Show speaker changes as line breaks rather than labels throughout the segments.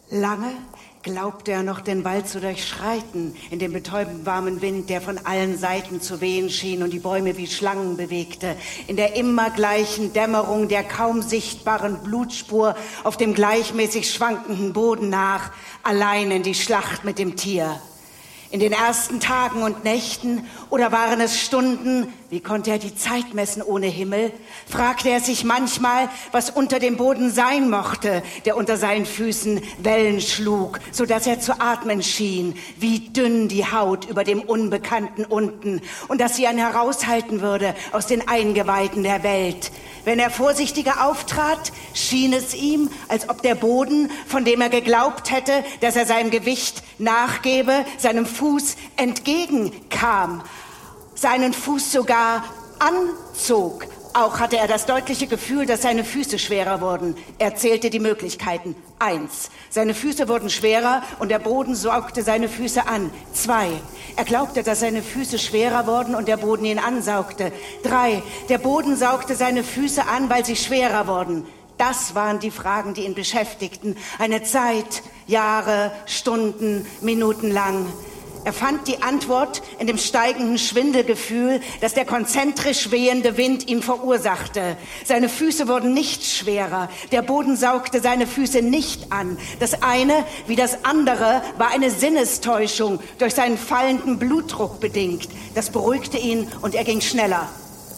Lange glaubte er noch, den Wald zu durchschreiten, in dem betäubend warmen Wind, der von allen Seiten zu wehen schien und die Bäume wie Schlangen bewegte, in der immer gleichen Dämmerung der kaum sichtbaren Blutspur auf dem gleichmäßig schwankenden Boden nach, allein in die Schlacht mit dem Tier. In den ersten Tagen und Nächten, oder waren es Stunden, wie konnte er die Zeit messen ohne Himmel, fragte er sich manchmal, was unter dem Boden sein mochte, der unter seinen Füßen Wellen schlug, so dass er zu atmen schien, wie dünn die Haut über dem Unbekannten unten, und dass sie ihn heraushalten würde aus den Eingeweiden der Welt. Wenn er vorsichtiger auftrat, schien es ihm, als ob der Boden, von dem er geglaubt hätte, dass er seinem Gewicht nachgebe, seinem Fuß entgegenkam, seinen Fuß sogar anzog. Auch hatte er das deutliche Gefühl, dass seine Füße schwerer wurden. Er zählte die Möglichkeiten. 1. Seine Füße wurden schwerer und der Boden saugte seine Füße an. 2. Er glaubte, dass seine Füße schwerer wurden und der Boden ihn ansaugte. 3. Der Boden saugte seine Füße an, weil sie schwerer wurden. Das waren die Fragen, die ihn beschäftigten. Eine Zeit, Jahre, Stunden, Minuten lang. Er fand die Antwort in dem steigenden Schwindelgefühl, das der konzentrisch wehende Wind ihm verursachte. Seine Füße wurden nicht schwerer. Der Boden saugte seine Füße nicht an. Das eine wie das andere war eine Sinnestäuschung, durch seinen fallenden Blutdruck bedingt. Das beruhigte ihn und er ging schneller.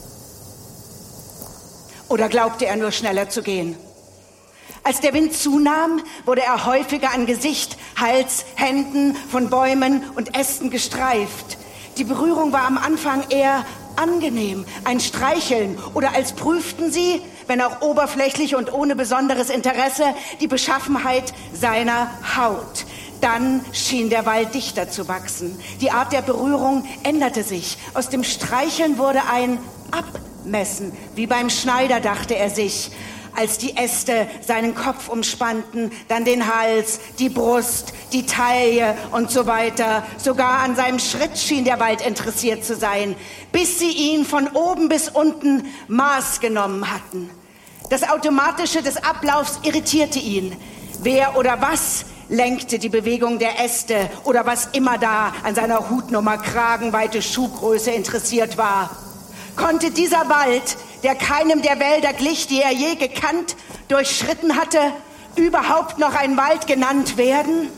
Oder glaubte er nur schneller zu gehen? Als der Wind zunahm, wurde er häufiger an Gesicht, Hals, Händen von Bäumen und Ästen gestreift. Die Berührung war am Anfang eher angenehm, ein Streicheln, oder als prüften sie, wenn auch oberflächlich und ohne besonderes Interesse, die Beschaffenheit seiner Haut. Dann schien der Wald dichter zu wachsen. Die Art der Berührung änderte sich. Aus dem Streicheln wurde ein Abmessen, wie beim Schneider, dachte er sich, als die Äste seinen Kopf umspannten, dann den Hals, die Brust, die Taille und so weiter. Sogar an seinem Schritt schien der Wald interessiert zu sein, bis sie ihn von oben bis unten Maß genommen hatten. Das Automatische des Ablaufs irritierte ihn. Wer oder was lenkte die Bewegung der Äste oder was immer da an seiner Hutnummer kragenweite Schuhgröße interessiert war? Konnte dieser Wald, der keinem der Wälder glich, die er je gekannt, durchschritten hatte, überhaupt noch ein Wald genannt werden?